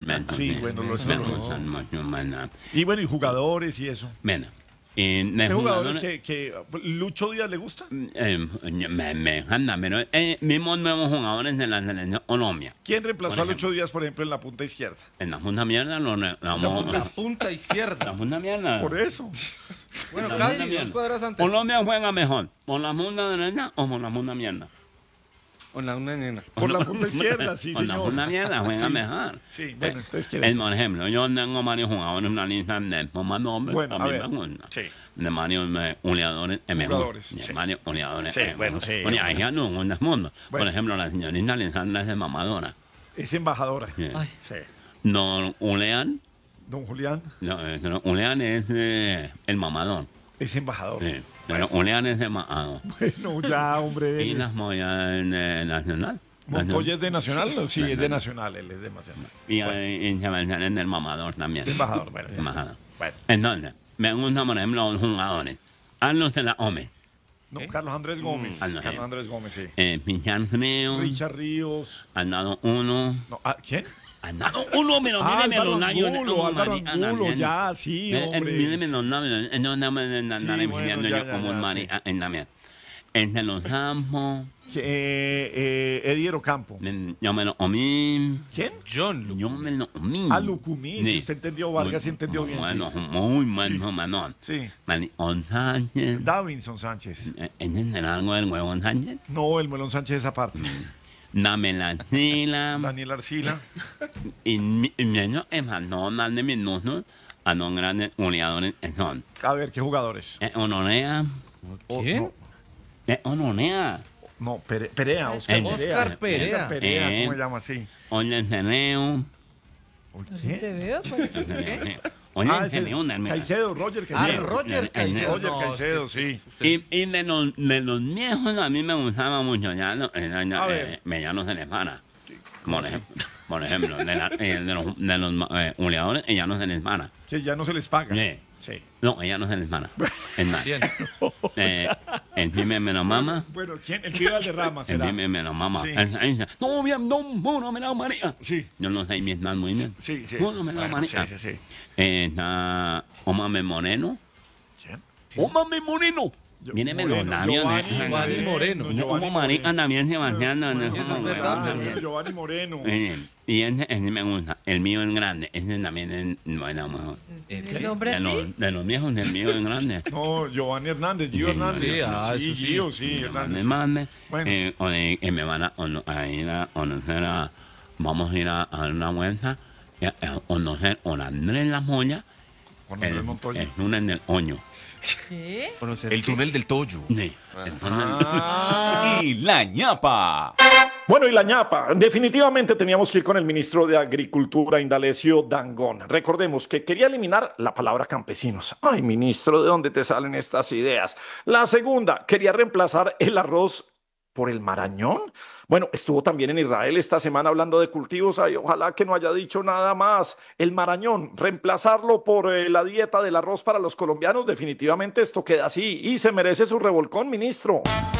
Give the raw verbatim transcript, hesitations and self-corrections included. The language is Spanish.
Sí, bueno, lo Mena, eso. son mucho mena. Y bueno, y jugadores y eso. Mena. Y de ¿Qué jugadores jugadores, que, que Lucho Díaz le gusta? eh, me, me encanta, pero eh, mismos nuevos jugadores de la selección Colombia. ¿Quién reemplazó Por a Lucho ejemplo. Díaz, por ejemplo, en la punta izquierda? En la punta mierda lo re- la vamos La punta izquierda. La punta mierda. Por eso. Bueno, La casi punta dos mierda. cuadras antes. Colombia juega mejor, ¿por la punta derecha o por la punta mierda? Con la una nena. Por la punta izquierda, sí, Por la señor. punta mierda juega Sí. mejor. Sí, bueno, Eh, entonces, ¿quién es, es? por ejemplo, yo tengo varios jugadores en una lista de más nombres. Bueno, a a mí ver, me gusta. sí. De varios eh, goleadores es mejor. Jugadores, De sí. varios goleadores Sí, es bueno, mejor. sí, Oye, hombre. hay ya no en el mundo. Por Bueno. ejemplo, la señorita Alessandra es de mamadora. Es embajadora. Sí. Ay. Sí. Don Ulean, Don Julián no, eh, no, Ulean es eh, el mamador. es embajador. Sí. Pero Ulean es de mamador. Bueno, ya, hombre. Y las Moya en eh, Nacional. ¿Montoya es de Nacional? No, sí, es de Nacional, él es de Nacional. Y eh, en Sebastián es del mamador también. Es embajador, bueno. Embajador. Bueno. Entonces, me gustan, por ejemplo, los jugadores. Carlos de la Ome, No, Carlos Andrés Gómez. Ah, no, Carlos sí. Andrés Gómez, sí. eh, Pichar Creo, Richard Ríos. han dado uno. No, ah, ¿quién? Han dado uno, pero Ah, míreme Álvaro los labios. Angulo, Oh, Álvaro marica, Angulo, también. ya, sí, Eh, eh, hombre. Míreme los labios. eh, No, no me andan Sí, bueno, envidiando ya, yo ya, como ya, un sí. marica en la mía. El de los campos, Eh, eh, Eddie Campo. eh, yo me lo comí. ¿Quién? John Luke. Yo me lo comí. Ah, Lucumí, si usted entendió, Vargas sí entendió bien, Bueno, sí. muy bueno, Manón. Sí. Manicón Sánchez. Davinson Sánchez. Eh, ¿Entienden algo del huevón Sánchez? No, el Melón Sánchez esa parte. Dame la sila. Daniel Arcila. Y mi- y menos es más, no más de minutos a los grandes goleadores que son. A ver, ¿qué jugadores? Eh, Honorea. ¿Quién? No, Eh, Honorea. no, Pere- Perea, Oscar Eh, Perea. Oscar Perea. Oscar Perea, Eh. ¿cómo se llama así? Oye, Ceneo. Así te veo, pues. Oye, Ah, ese- Ceneo. dame- Caicedo, Roger Ah, Caicedo. Roger Eh, Caicedo. Roger No, Caicedo, usted- sí. usted- Y, y de, los, de los viejos a mí me gustaba mucho. Ya no, eh, ya, A eh, ver. me ya no se les para. Por ejemplo, por ejemplo de, la- eh, de los, de los eh, goleadores, ella no se les para. Que ya no se les paga. Sí. Sí. No, ella no se les para. Es más. Bien. Eh, el pime me lo mama. Bueno, ¿quién? El que iba de rama El será. pime me lo mama. Sí. Él- él dice, no, bien, no, no, me la María. Sí. Yo no sé inglés muy bien. Sí, sí. No, no me la Bueno, María. sí, sí, sí. Eh, está Omame Moreno. ¿Quién? Omame Moreno. Yo- Míreme los Moreno, labios. Giovanni de- Giovanni Moreno. Giovanni Como marica Moreno. también Sebastián. no, no, es no, verdad, no, también. no. Giovanni Moreno. Eh, Y ese, ese me gusta. El mío es grande. Ese también es bueno, mejor. El nombre De los, así. de los viejos, el mío es grande. No, Giovanni Hernández, Gio Sí, Hernández. sí, ah, sí, eso sí. Gio, sí, Me Hernández. mande. Bueno. Eh, o de que me van a, ono- a ir a conocer a. Vamos a ir a, a dar una vuelta. Y a, a conocer a Andrés La Moya. Con Andrés El, Montoya. el túnel del Oño. ¿Qué? El túnel del Toyo. Sí. El túnel Ah. Y la ñapa. Bueno, y la ñapa. Definitivamente teníamos que ir con el ministro de Agricultura, Indalecio Dangond. Recordemos que quería eliminar la palabra campesinos. Ay, ministro, ¿de dónde te salen estas ideas? La segunda, quería reemplazar el arroz por el marañón. Bueno, estuvo también en Israel esta semana hablando de cultivos. Ay, ojalá que no haya dicho nada más. El marañón, reemplazarlo por eh, la dieta del arroz para los colombianos. Definitivamente esto queda así y se merece su revolcón, ministro.